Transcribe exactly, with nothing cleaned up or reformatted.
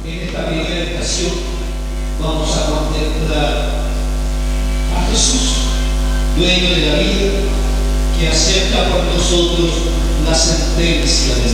En esta primera estación vamos a contemplar a Jesús, dueño de la vida, que acepta por nosotros la sentencia de